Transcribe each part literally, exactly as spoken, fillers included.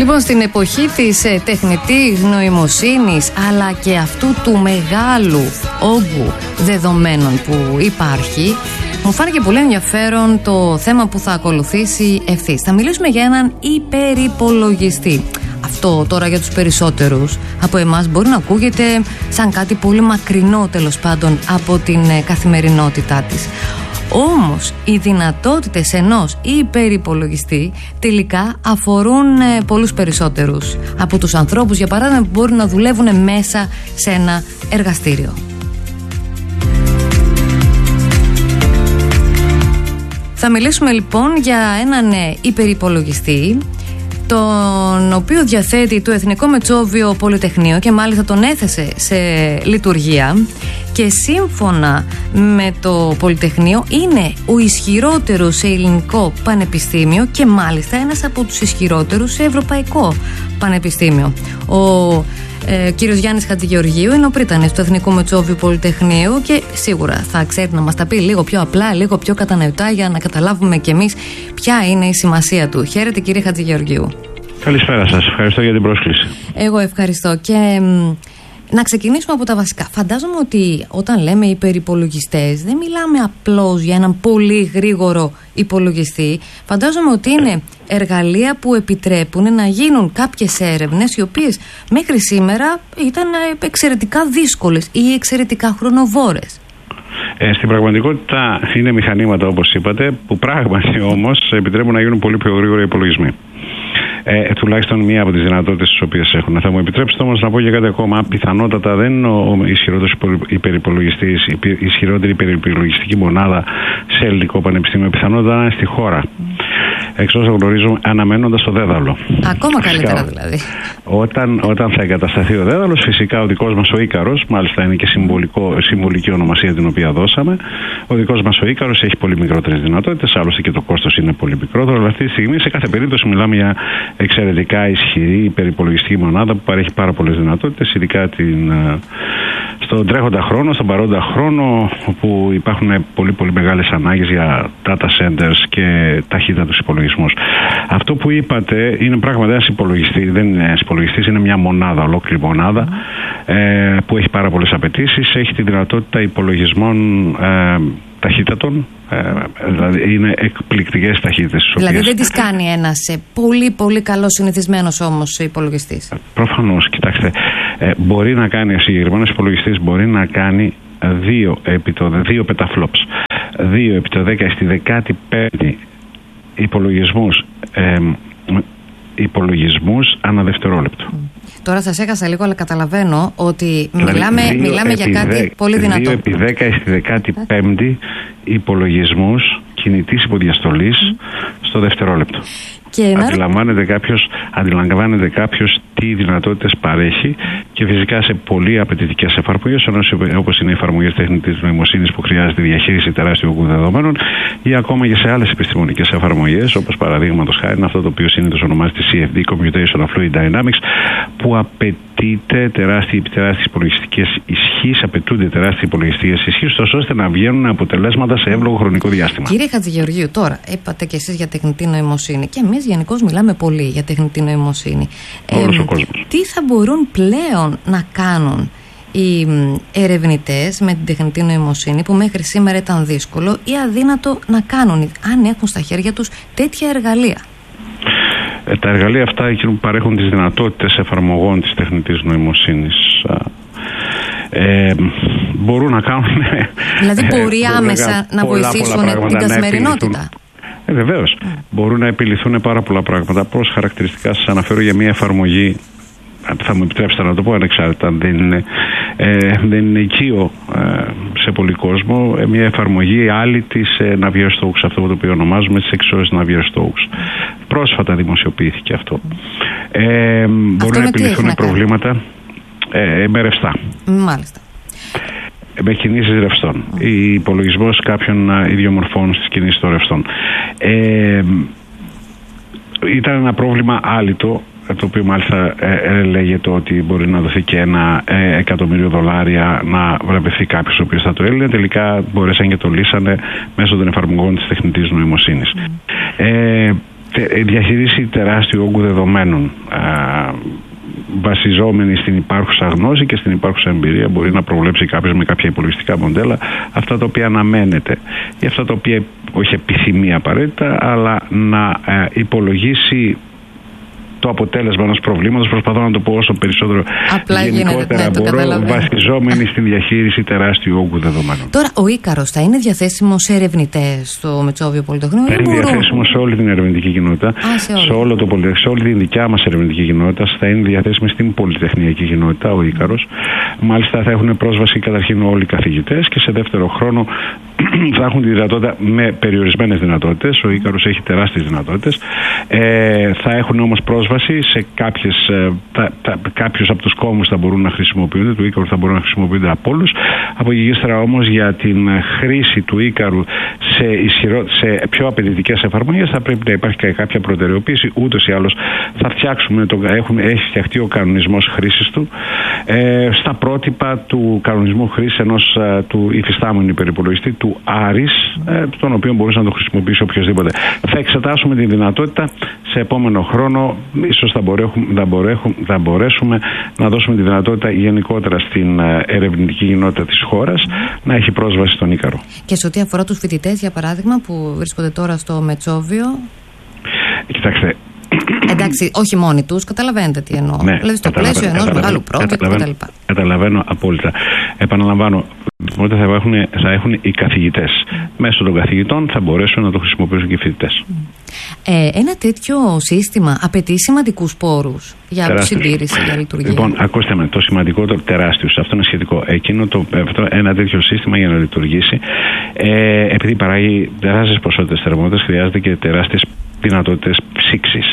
Λοιπόν, στην εποχή της ε, τεχνητής νοημοσύνης, αλλά και αυτού του μεγάλου όγκου δεδομένων που υπάρχει, μου φάνηκε πολύ ενδιαφέρον το θέμα που θα ακολουθήσει ευθύς. Θα μιλήσουμε για έναν υπερυπολογιστή. Αυτό τώρα για τους περισσότερους από εμάς μπορεί να ακούγεται σαν κάτι πολύ μακρινό, τέλος πάντων, από την καθημερινότητά της. Όμως οι δυνατότητες ενός υπερυπολογιστή τελικά αφορούν ε, πολλούς περισσότερους από τους ανθρώπους, για παράδειγμα, που μπορούν να δουλεύουν μέσα σε ένα εργαστήριο. Θα μιλήσουμε λοιπόν για έναν ε, υπερυπολογιστή, τον οποίο διαθέτει το Εθνικό Μετσόβιο Πολυτεχνείο και μάλιστα τον έθεσε σε λειτουργία, και σύμφωνα με το Πολυτεχνείο είναι ο ισχυρότερος σε ελληνικό πανεπιστήμιο και μάλιστα ένας από τους ισχυρότερους σε ευρωπαϊκό πανεπιστήμιο. Ο ε, κύριος Γιάννης Χατζηγεωργίου είναι ο πρίτανης του Εθνικού Μετσόβιου Πολυτεχνείου και σίγουρα θα ξέρει να μας τα πει λίγο πιο απλά, λίγο πιο κατανοητά, για να καταλάβουμε κι εμείς ποια είναι η σημασία του. Χαίρετε, κύριε Χατζηγεωργίου. Καλησπέρα σας, ευχαριστώ για την πρόσκληση. Εγώ ευχαριστώ. Και να ξεκινήσουμε από τα βασικά. Φαντάζομαι ότι όταν λέμε υπερυπολογιστές δεν μιλάμε απλώς για έναν πολύ γρήγορο υπολογιστή. Φαντάζομαι ότι είναι εργαλεία που επιτρέπουν να γίνουν κάποιες έρευνες οι οποίες μέχρι σήμερα ήταν εξαιρετικά δύσκολες ή εξαιρετικά χρονοβόρες. Ε, στην πραγματικότητα είναι μηχανήματα, όπως είπατε, που πράγματι όμως επιτρέπουν να γίνουν πολύ πιο γρήγορα υπολογισμοί. Ε, τουλάχιστον μία από τις δυνατότητες τις οποίες έχουν. Θα μου επιτρέψετε όμως να πω και κάτι ακόμα. Πιθανότατα δεν είναι ο ισχυρότερος υπερυπολογιστής, η ισχυρότερη υπερυπολογιστική μονάδα σε ελληνικό πανεπιστήμιο. Πιθανότατα είναι στη χώρα. Εξ όσων γνωρίζω, αναμένοντας το Δέδαλο. Ακόμα καλύτερα δηλαδή. Όταν, όταν θα εγκατασταθεί ο Δέδαλος, φυσικά ο δικός μας ο Ίκαρος, μάλιστα είναι και συμβολικό, συμβολική ονομασία την οποία δώσαμε, ο δικός μας ο Ίκαρος έχει πολύ μικρότερες δυνατότητες, άλλωστε και το κόστος είναι πολύ μικρότερο, αλλά αυτή τη στιγμή σε κάθε περίπτωση μιλάμε για εξαιρετικά ισχυρή υπερυπολογιστική μονάδα που παρέχει πάρα πολλές δυνατότητες, ειδικά την, στον τρέχοντα χρόνο, στον παρόντα χρόνο, όπου υπάρχουν πολύ πολύ μεγάλες ανάγκες για data centers και ταχύτατους υπολογισμούς. Αυτό που είπατε είναι πράγματι ένας υπολογιστής, δεν είναι ένας υπολογιστής, είναι μια μονάδα, ολόκληρη μονάδα, ε, που έχει πάρα πολλές απαιτήσεις, έχει τη δυνατότητα υπολογισμών ε, ταχύτατων, ε, δηλαδή είναι εκπληκτικές ταχύτητες. Δηλαδή οποίες... δεν τις κάνει ένας πολύ πολύ καλός συνηθισμένος όμως υπολογιστής. Ε, προφανώς, κοιτάξτε, ε, μπορεί να κάνει, ο συγκεκριμένος υπολογιστής μπορεί να κάνει δύο επί το δύο πεταφλόπς, δύο επί το δέκα στη δεκάτη πέμπτη υπολογισμούς, ε, υπολογισμούς ανά δευτερόλεπτο. Τώρα σας έχασα λίγο, αλλά καταλαβαίνω ότι μιλάμε, δηλαδή, μιλάμε για κάτι δε, πολύ δυνατό. δύο επί δέκα στη δεκάτη πέμπτη υπολογισμούς κινητής υποδιαστολής mm. στο δευτερόλεπτο. Και αντιλαμβάνεται κάποιος, αντιλαμβάνεται κάποιος τι δυνατότητες παρέχει, και φυσικά σε πολύ απαιτητικές εφαρμογές, όπως είναι οι εφαρμογές τεχνητής νοημοσύνης που χρειάζεται διαχείριση τεράστιου όγκου δεδομένων, ή ακόμα και σε άλλες επιστημονικές εφαρμογές, όπως παραδείγματος χάρη αυτό το οποίο συνήθως ονομάζεται σι εφ ντι, Computational Fluid Dynamics, που απαιτείται τεράστιες υπολογιστικές ισχύς, απαιτούνται τεράστιες υπολογιστικές ισχύς, ώστε να βγαίνουν αποτελέσματα σε εύλογο χρονικό διάστημα. Κύριε Χατζηγεωργίου, τώρα είπατε και εσείς για τεχνητή νοημοσύνη, και εμείς γενικώς μιλάμε πολύ για τεχνητή νοημοσύνη. Όλος ε, ο κόσμος. Τι θα μπορούν πλέον να κάνουν οι ερευνητές με την τεχνητή νοημοσύνη, που μέχρι σήμερα ήταν δύσκολο ή αδύνατο να κάνουν, αν έχουν στα χέρια τους τέτοια εργαλεία? Ε, τα εργαλεία αυτά εκείνο που παρέχουν τις δυνατότητες εφαρμογών της τεχνητής νοημοσύνης ε, μπορούν να κάνουν. Δηλαδή μπορεί ε, άμεσα να πολλά, βοηθήσουν πολλά την καθημερινότητα. Ε, βεβαίως. Mm. Μπορούν να επιληθούν πάρα πολλά πράγματα. Πώς χαρακτηριστικά σας αναφέρω για μια εφαρμογή, θα μου επιτρέψετε να το πω ανεξάρτητα, δεν είναι, ε, δεν είναι οικείο ε, σε πολλοί κόσμο, ε, μια εφαρμογή άλλη της ε, Navier-Stokes, αυτό το οποίο ονομάζουμε τις εξώσεις Navier-Stokes. Πρόσφατα δημοσιοποιήθηκε αυτό. Ε, αυτό μπορούν να επιληθούν προβλήματα ε, με ρευστά. Μάλιστα. Με κινήσεις ρευστών. Mm. Υπολογισμός κάποιων ιδιομορφών στις κινήσεις των ρευστών. Ε, ήταν ένα πρόβλημα άλυτο, το οποίο μάλιστα ε, λέγεται ότι μπορεί να δοθεί και ένα ε, εκατομμύριο δολάρια να βραβευτεί κάποιος ο οποίος θα το έλυνε. Τελικά μπορέσαν και το λύσανε μέσω των εφαρμογών της τεχνητής νοημοσύνης. Mm. Ε, διαχειρίσει τεράστιου όγκου δεδομένων. Βασιζόμενη στην υπάρχουσα γνώση και στην υπάρχουσα εμπειρία, μπορεί να προβλέψει κάποιος με κάποια υπολογιστικά μοντέλα αυτά τα οποία αναμένεται ή αυτά τα οποία όχι επιθυμεί απαραίτητα, αλλά να υπολογίσει το αποτέλεσμα ενός προβλήματος. Προσπαθώ να το πω όσο περισσότερο απλά γενικότερα γίνεται, ναι, μπορώ, βασιζόμενοι στην διαχείριση τεράστιου όγκου δεδομένων. Τώρα, ο Ίκαρος θα είναι διαθέσιμο σε ερευνητές στο Μετσόβιο Πολυτεχνείο? Θα είναι διαθέσιμο σε όλη την ερευνητική κοινότητα, Α, σε, σε, όλο το πολυ... σε όλη την δικιά μας ερευνητική κοινότητα. Θα είναι διαθέσιμο στην πολυτεχνιακή κοινότητα ο Ίκαρος. Μάλιστα θα έχουν πρόσβαση καταρχήν όλοι οι καθηγητές και σε δεύτερο χρόνο θα έχουν τη δυνατότητα με περιορισμένες δυνατότητες. Ο Ίκαρος έχει τεράστιες δυνατότητες. Ε, θα έχουν όμως πρόσβαση σε κάποιες, τα, τα, κάποιους από τους κόμμους θα μπορούν να χρησιμοποιούνται, του Ίκαρου θα μπορούν να χρησιμοποιούνται από όλους. Από εκεί και ύστερα όμως για την χρήση του Ίκαρου σε, ισχυρό, σε πιο απαιτητικές εφαρμογές θα πρέπει να υπάρχει και κάποια προτεραιοποίηση. Ούτως ή άλλως θα φτιάξουμε, το, έχουμε, έχει φτιαχτεί ο κανονισμός χρήσης του ε, στα πρότυπα του κανονισμού χρήσης ενός ε, του υφιστάμενου υπερυπολογιστή, του Άρης, ε, τον οποίο μπορούσε να το χρησιμοποιήσει οποιοδήποτε. Θα εξετάσουμε τη δυνατότητα σε επόμενο χρόνο, ίσως θα, θα, θα μπορέσουμε να δώσουμε τη δυνατότητα γενικότερα στην ερευνητική κοινότητα της χώρας mm. να έχει πρόσβαση στον Ίκαρο. Και σε ό,τι αφορά τους φοιτητές, για παράδειγμα, που βρίσκονται τώρα στο Μετσόβιο? Κοιτάξτε. Εντάξει, όχι μόνοι τους, καταλαβαίνετε τι εννοώ. Ναι, δηλαδή στο πλαίσιο ενός μεγάλου project κτλ. Καταλαβαίνω απόλυτα. Επαναλαμβάνω, οπότε θα έχουν, θα έχουν οι καθηγητές. Mm. Μέσω των καθηγητών θα μπορέσουν να το χρησιμοποιήσουν και οι φοιτητές. Mm. Ε, ένα τέτοιο σύστημα απαιτεί σημαντικούς πόρους για τεράστιος. Συντήρηση, για λειτουργία. Λοιπόν, ακούστε με, το σημαντικότερο τεράστιο, αυτό είναι σχετικό. Εκείνο το, αυτό, ένα τέτοιο σύστημα για να λειτουργήσει, ε, επειδή παράγει τεράστιες ποσότητες θερμότητας, χρειάζεται και τεράστιες δυνατότητες ψήξης.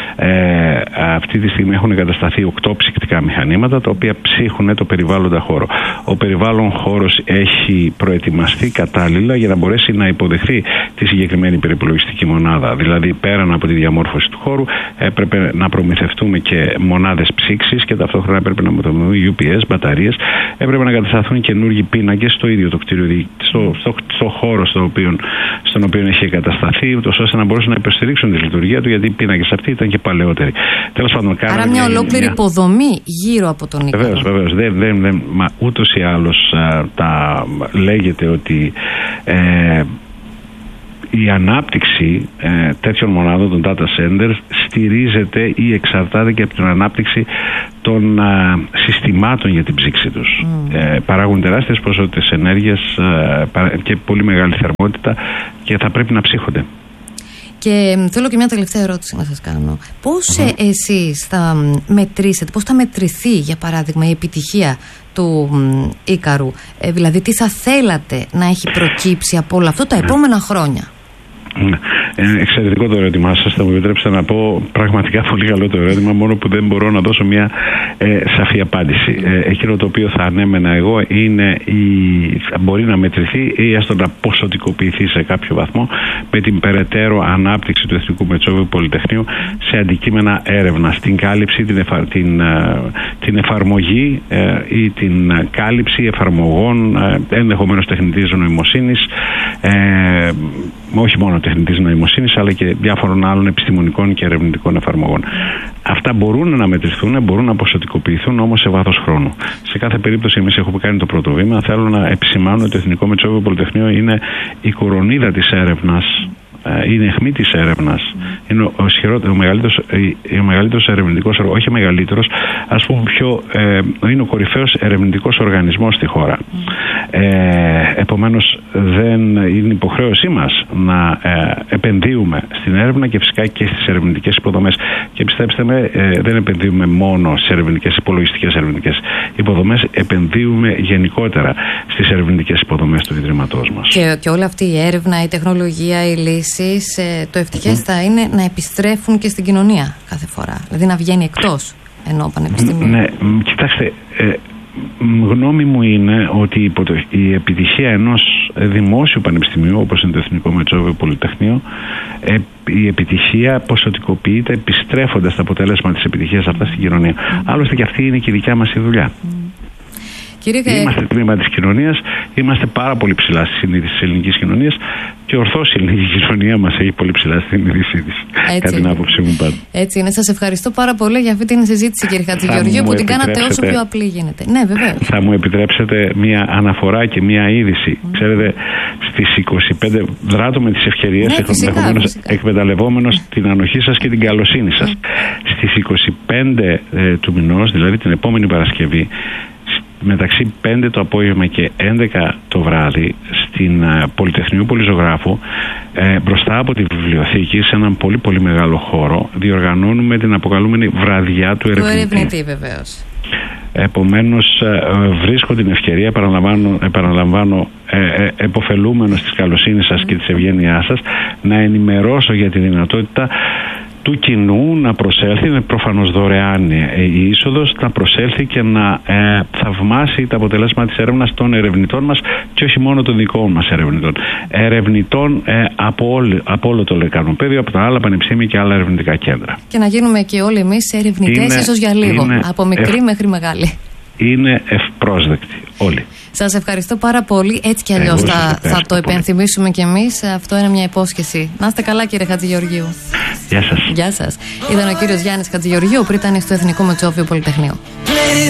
Ε, αυτή τη στιγμή έχουν εγκατασταθεί οκτώ ψυκτικά μηχανήματα τα οποία ψύχουν το περιβάλλοντα χώρο. Ο περιβάλλον χώρος έχει προετοιμαστεί κατάλληλα για να μπορέσει να υποδεχθεί τη συγκεκριμένη υπερυπολογιστική μονάδα. Δηλαδή, πέραν από τη διαμόρφωση του χώρου, έπρεπε να προμηθευτούμε και μονάδες ψήξης και ταυτόχρονα έπρεπε να μεταδοθούν γιου πι ες, μπαταρίες. Έπρεπε να εγκατασταθούν καινούργιοι πίνακες στο ίδιο το κτίριο, στο, στο, στο χώρο στο οποίο, στον οποίο έχει εγκατασταθεί, ούτως ώστε να μπορέσουν να υποστηρίξουν τη λειτουργία του, γιατί οι πίνακες αυτοί ήταν και παλαιότεροι. Τέλος πάντων, άρα μια ολόκληρη μια... υποδομή γύρω από τον Ίκαρο. Βεβαίως, βεβαίως. Δεν, δεν, δεν, μα ούτως ή άλλως α, τα λέγεται ότι ε, η ανάπτυξη ε, τέτοιων μονάδων, των data centers, στηρίζεται ή εξαρτάται και από την ανάπτυξη των α, συστημάτων για την ψήξη τους. Mm. Ε, παράγουν τεράστιες ποσότητες ενέργειας ε, και πολύ μεγάλη θερμότητα και θα πρέπει να ψύχονται. Και θέλω και μια τελευταία ερώτηση να σας κάνω. Πώς mm-hmm. ε, εσείς θα μετρήσετε, πώς θα μετρηθεί, για παράδειγμα, η επιτυχία του Ίκαρου, ε, δηλαδή τι θα θέλατε να έχει προκύψει από όλο αυτό τα επόμενα χρόνια? Ε, εξαιρετικό το ερώτημά σας. Θα μου επιτρέψετε να πω πραγματικά πολύ καλό το ερώτημα, μόνο που δεν μπορώ να δώσω μια ε, σαφή απάντηση. Ε, εκείνο το οποίο θα ανέμενα εγώ είναι η, μπορεί να μετρηθεί ή έστω να ποσοτικοποιηθεί σε κάποιο βαθμό με την περαιτέρω ανάπτυξη του Εθνικού Μετσόβιου Πολυτεχνείου σε αντικείμενα έρευνα, την κάλυψη, την, εφα, την, την εφαρμογή ε, ή την κάλυψη εφαρμογών ε, ενδεχομένως τεχνητής νοημοσύνης, ε, όχι μόνο τεχνητής νοημοσύνης, αλλά και διάφορων άλλων επιστημονικών και ερευνητικών εφαρμογών. Αυτά μπορούν να μετρηθούν, μπορούν να ποσοτικοποιηθούν όμως σε βάθος χρόνου. Σε κάθε περίπτωση, εμείς έχουμε κάνει το πρώτο βήμα. Θέλω να επισημάνω ότι το Εθνικό Μετσόβιο Πολυτεχνείο είναι η κορονίδα της έρευνας, είναι αιχμή της έρευνας. Είναι ο, ο μεγαλύτερος, ο μεγαλύτερος ερευνητικός, όχι ο μεγαλύτερος, ας πούμε πιο, ε, είναι ο κορυφαίος ερευνητικός οργανισμός στη χώρα. Ε, επομένως, δεν είναι υποχρέωσή μας να ε, επενδύουμε στην έρευνα και φυσικά και στις ερευνητικές υποδομές. Και πιστέψτε με, ε, δεν επενδύουμε μόνο σε ερευνητικές, υπολογιστικές ερευνητικές υποδομές, επενδύουμε γενικότερα στις ερευνητικές υποδομές του Ιδρύματός μας. Και, και όλη αυτή η έρευνα, η τεχνολογία, η λύση, το ευτυχές mm. θα είναι να επιστρέφουν και στην κοινωνία κάθε φορά. Δηλαδή να βγαίνει εκτός ενώ πανεπιστημίου. Ναι, κοιτάξτε, ε, γνώμη μου είναι ότι η επιτυχία ενός δημόσιου πανεπιστημίου, όπως είναι το Εθνικό Μετσόβιο Πολυτεχνείο, ε, η επιτυχία ποσοτικοποιείται επιστρέφοντας τα αποτέλεσμα της επιτυχίας αυτά στην κοινωνία. Mm. Άλλωστε και αυτή είναι και η δικιά μας η δουλειά. Mm. Κύριε... Είμαστε τμήμα της κοινωνίας, είμαστε πάρα πολύ ψηλά στη συνείδηση της ελληνικής κοινωνίας και ορθώς η ελληνική κοινωνία μας έχει πολύ ψηλά στη συνείδησή της. Κατά την άποψή μου πάντα. Έτσι είναι. Σας ευχαριστώ πάρα πολύ για αυτή την συζήτηση, κύριε Χατζηγεωργίου, που την κάνατε όσο πιο απλή γίνεται. Ναι, βεβαίως. Θα μου επιτρέψετε μία αναφορά και μία είδηση. Mm. Ξέρετε, στις είκοσι πέντε δράτω με τις ευκαιρίες, ναι, εκμεταλλευόμενος την ανοχή σας και την καλοσύνη σας. Mm. Στις είκοσι πέντε ε, του μηνός, δηλαδή την επόμενη Παρασκευή, μεταξύ πέντε το απόγευμα και έντεκα το βράδυ, στην uh, Πολυτεχνείου Πολυζωγράφου, ε, μπροστά από τη βιβλιοθήκη, σε έναν πολύ πολύ μεγάλο χώρο, διοργανώνουμε την αποκαλούμενη βραδιά του ερευνητή. Του ερευνητή, βεβαίως. Επομένως, ε, βρίσκω την ευκαιρία, επαναλαμβάνω, επαναλαμβάνω ε, ε, εποφελούμενος της καλοσύνης σας mm. και της ευγένειάς σας, να ενημερώσω για τη δυνατότητα του κοινού να προσέλθει, είναι προφανώς δωρεάν η είσοδος, να προσέλθει και να ε, θαυμάσει τα αποτελέσματα της έρευνας των ερευνητών μας και όχι μόνο των δικών μας ερευνητών. Ερευνητών ε, από, όλη, από όλο το λεκανοπέδιο, από τα άλλα πανεπιστήμια και άλλα ερευνητικά κέντρα. Και να γίνουμε και όλοι εμείς ερευνητές, ίσως για λίγο, από μικρή ευ... μέχρι μεγάλη. Είναι ευπρόσδεκτοι όλοι. Σας ευχαριστώ πάρα πολύ. Έτσι κι αλλιώς θα, θα το επενθυμίσουμε κι εμείς. Αυτό είναι μια υπόσχεση. Να είστε καλά, κύριε Χατζηγεωργίου. Γεια σας. Γεια σας. Ήταν ο κύριος Γιάννης Χατζηγεωργίου, που ήταν στο Εθνικό Μετσόβιο Πολυτεχνείο.